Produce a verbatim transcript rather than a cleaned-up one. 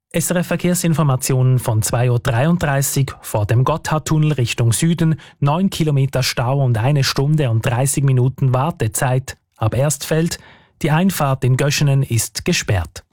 S R F Verkehrsinformationen von zwei Uhr dreiunddreißig vor dem Gotthardtunnel Richtung Süden, neun Kilometer Stau und eine Stunde und dreißig Minuten Wartezeit. Ab Erstfeld, die Einfahrt in Göschenen ist gesperrt.